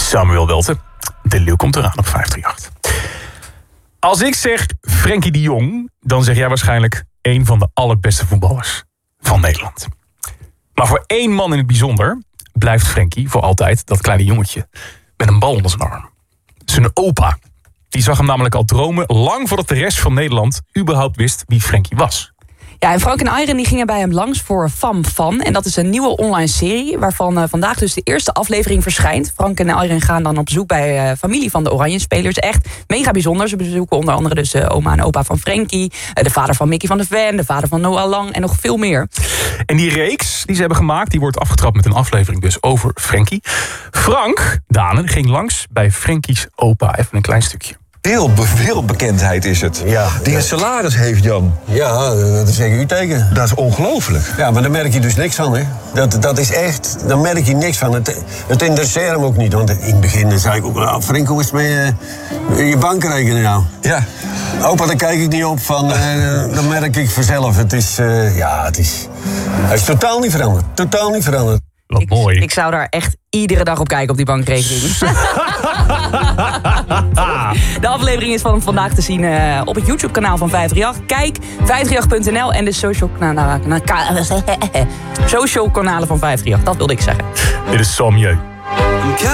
Samuel Welte. De leeuw komt eraan op 538. Als ik zeg Frenkie de Jong, dan zeg jij waarschijnlijk een van de allerbeste voetballers van Nederland. Maar voor één man in het bijzonder blijft Frenkie voor altijd dat kleine jongetje met een bal onder zijn arm. Zijn opa. Die zag hem namelijk al dromen lang voordat de rest van Nederland überhaupt wist wie Frenkie was. Ja, en Frank en Ayren die gingen bij hem langs voor Fam Fan. En dat is een nieuwe online serie waarvan vandaag dus de eerste aflevering verschijnt. Frank en Ayren gaan dan op bezoek bij familie van de Oranje-spelers. Echt mega bijzonder. Ze bezoeken onder andere dus oma en opa van Frenkie, de vader van Mickey van der Ven, de vader van Noah Lang en nog veel meer. En die reeks die ze hebben gemaakt, die wordt afgetrapt met een aflevering dus over Frenkie. Frank Danen ging langs bij Frenkie's opa. Even een klein stukje. Wereldbekendheid is het. Ja, die een salaris heeft, Jan. Ja, dat is zeker u tegen. Dat is ongelooflijk. Ja, maar daar merk je dus niks van, hè. Dat is echt, daar merk je niks van. Het interesseert hem ook niet. Want in het begin zei ik ook, Frank, hoe is het met je bankrekening nou? Ja. Opa, daar kijk ik niet op van, dat merk ik vanzelf. Het is, hij is totaal niet veranderd. Totaal niet veranderd. Wat mooi. Ik zou daar echt iedere dag op kijken op die bankrekening. De aflevering is van vandaag te zien op het YouTube-kanaal van 538. Kijk, 538.nl en de social kanalen van 538. Dat wilde ik zeggen. Dit is Sam Jeu.